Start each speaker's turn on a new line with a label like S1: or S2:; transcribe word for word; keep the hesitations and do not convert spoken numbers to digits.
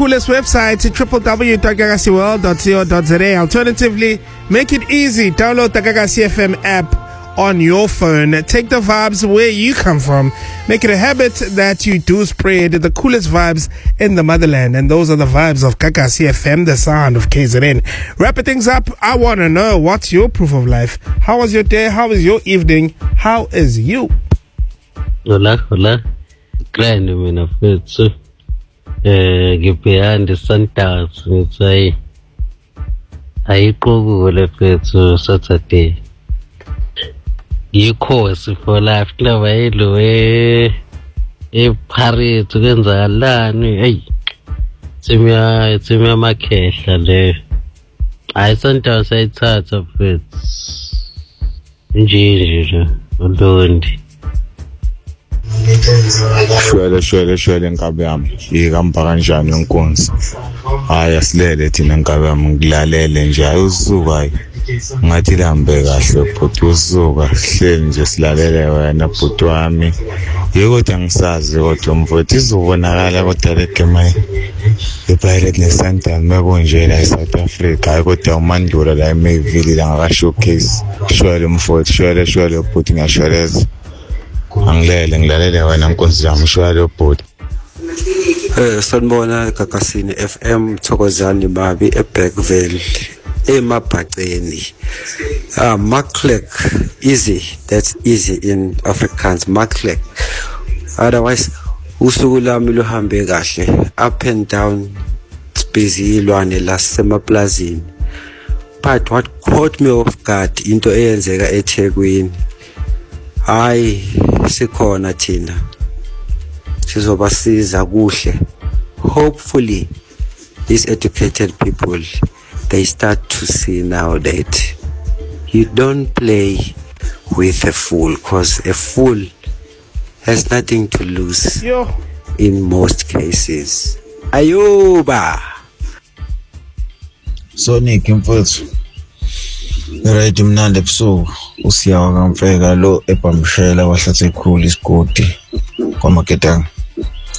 S1: coolest website, w w w dot gagasi world dot co dot za. Alternatively, make it easy. Download the Gagasi F M app on your phone. Take the vibes where you come from. Make it a habit that you do spread the coolest vibes in the motherland. And those are the vibes of Gagasi F M, the sound of K Z N. Wrapping things up, I want to know, what's your proof of life? How was your day? How was your evening? How is you?
S2: Hola, hola. Grand, mina fethu. Eh, ngibhekane Sundowns ngithay. Ayiqoku le fethu Saturday. Yikhosi for life club ayilo eh e Paris kwenzakalani hey Simya simya makhehla le ayi Sundowns ayithatha fethu nje nje ulondi
S3: shwele shwele shwele nkabe yami ihamba kanjani yonkonzo haya silele thina nkabe yami ngilalele nje ayusuka hayi ngathi lambe kahle bhuti usuka hleli nje silalele wena bhuti wami yiko angisazi kodwa mfowethu izobonakala kodwa le game iPirates neSundowns mekonje la eSouth Africa hayi kodwa uMandula la eMayville la ngaka showcase shwele mfowethu shwele shwele bhuti ngiyashweleza angilele ngilalele wena nkonzi yami shwele bhuti.
S4: Eh sanibona Gagasi F M Thokozani babi eBackville emabhaceni. Ah Maclec easy, that's easy in Afrikaans Maclec. Otherwise usuku lami luhambe kahle up and down busy ilwane lasemaplazini. But what caught me off guard into eyenzeka eThekwini. Hayi sikhona thina sizobasiza kuhle. Hopefully these educated people, they start to see now that you don't play with a fool, because a fool has nothing to lose. Yo. In most cases. Ayuba
S3: Sonic mfuthu right mnandi ebusuku usiyawa kamfeka lo ebhamshela wahlathe ikhulu isigodi kwamaketanga